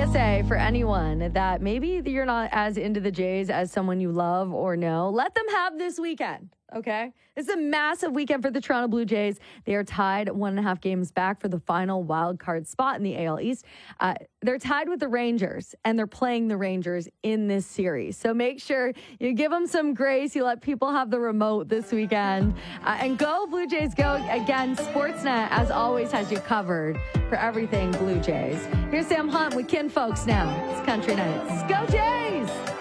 PSA for anyone that maybe you're not as into the Jays as someone you love or know, let them have this weekend, okay? It's a massive weekend for the Toronto Blue Jays. They are tied 1.5 games back for the final wild card spot in the AL East. They're tied with the Rangers, and they're playing the Rangers in this series. So make sure you give them some grace. You let people have the remote this weekend. And go, Blue Jays, go. Again, Sportsnet, as always, has you covered for everything Blue Jays. Here's Sam Hunt with Kin Folks now. It's Country Nights. Go Jays!